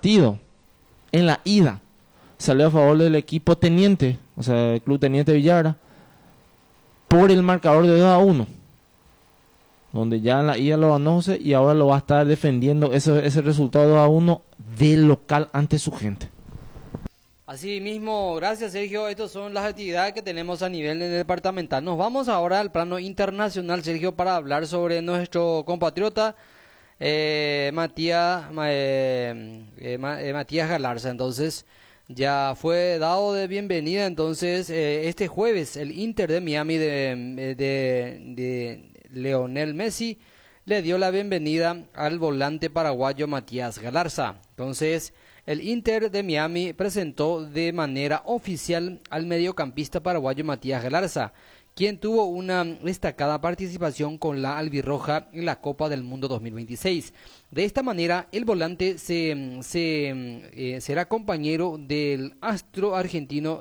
partido, en la ida, salió a favor del equipo Teniente, o sea, el Club Teniente Villara, por el marcador de 2-1, donde ya en la ida lo ganó José y ahora lo va a estar defendiendo ese resultado 2-1 del local ante su gente. Así mismo, gracias Sergio, estas son las actividades que tenemos a nivel departamental. Nos vamos ahora al plano internacional, Sergio, para hablar sobre nuestro compatriota Matías Galarza. Entonces, ya fue dado de bienvenida, entonces, este jueves el Inter de Miami de Lionel Messi le dio la bienvenida al volante paraguayo Matías Galarza. Entonces, el Inter de Miami presentó de manera oficial al mediocampista paraguayo Matías Galarza, quien tuvo una destacada participación con la albirroja en la Copa del Mundo 2026. De esta manera, el volante será compañero del astro argentino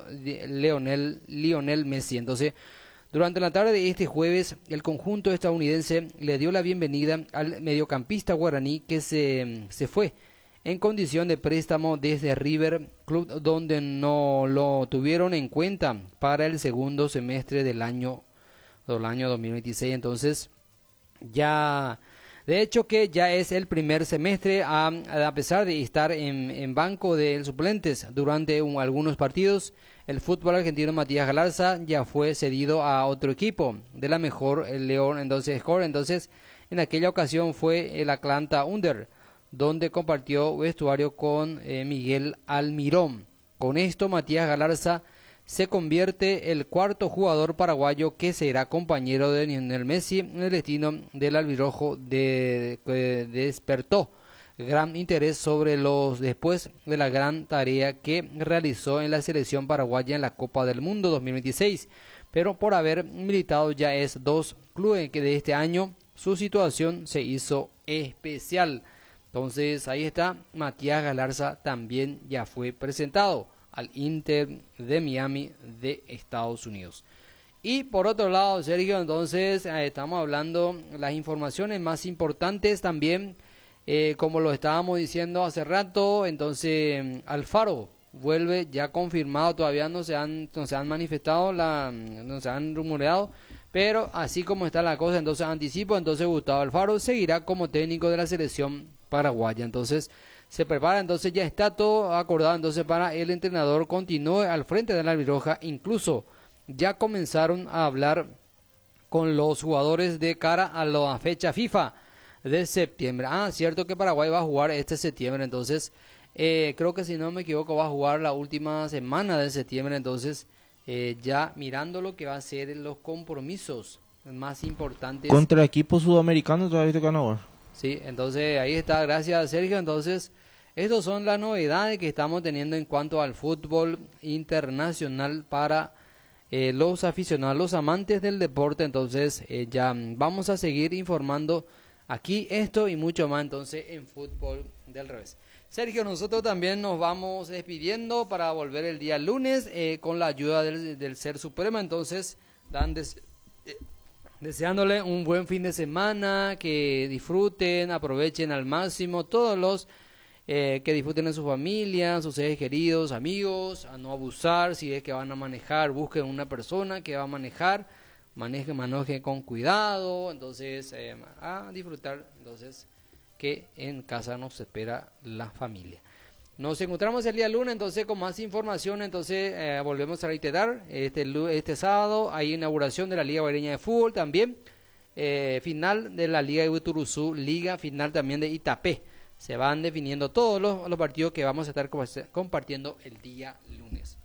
Lionel Messi. Entonces, durante la tarde de este jueves, el conjunto estadounidense le dio la bienvenida al mediocampista guaraní que se fue en condición de préstamo desde River, club donde no lo tuvieron en cuenta para el segundo semestre del año 2026. Entonces, ya, de hecho que ya es el primer semestre, a pesar de estar en banco de suplentes durante algunos partidos, el fútbol argentino Matías Galarza ya fue cedido a otro equipo de la mejor, el León, entonces en aquella ocasión fue el Atlanta Thunder, donde compartió vestuario con Miguel Almirón. Con esto, Matías Galarza se convierte el cuarto jugador paraguayo que será compañero de Lionel Messi en el destino del albirrojo. Despertó gran interés sobre los después de la gran tarea que realizó en la selección paraguaya en la Copa del Mundo 2026, pero por haber militado ya es 2 clubes que de este año, su situación se hizo especial. Entonces ahí está, Matías Galarza también ya fue presentado al Inter de Miami de Estados Unidos. Y por otro lado, Sergio, entonces estamos hablando las informaciones más importantes también, como lo estábamos diciendo hace rato. Entonces Alfaro vuelve ya confirmado, todavía no se han manifestado, no se han rumoreado, pero así como está la cosa, entonces anticipo, entonces Gustavo Alfaro seguirá como técnico de la selección paraguaya. Entonces se prepara, entonces ya está todo acordado, entonces para el entrenador continúe al frente de la albirroja. Incluso ya comenzaron a hablar con los jugadores de cara a la fecha FIFA de septiembre. Cierto que Paraguay va a jugar este septiembre, entonces creo que si no me equivoco va a jugar la última semana de septiembre. Entonces ya mirando lo que va a ser los compromisos más importantes contra equipos sudamericanos, todavía te van a jugar. Sí, entonces ahí está, gracias Sergio. Entonces, estas son las novedades que estamos teniendo en cuanto al fútbol internacional para los aficionados, los amantes del deporte. Entonces, ya vamos a seguir informando aquí esto y mucho más entonces en Fútbol del Revés. Sergio, nosotros también nos vamos despidiendo para volver el día lunes con la ayuda del Ser Supremo. Entonces, deseándole un buen fin de semana, que disfruten, aprovechen al máximo todos los que disfruten de su familia, sus seres queridos, amigos, a no abusar. Si es que van a manejar, busquen una persona que va a manejar, maneje con cuidado. Entonces a disfrutar, entonces que en casa nos espera la familia. Nos encontramos el día lunes entonces con más información. Entonces volvemos a reiterar este sábado hay inauguración de la Liga Guaireña de Fútbol también, final de la Liga de Uturuzú, liga final también de Itapé. Se van definiendo todos los partidos que vamos a estar compartiendo el día lunes.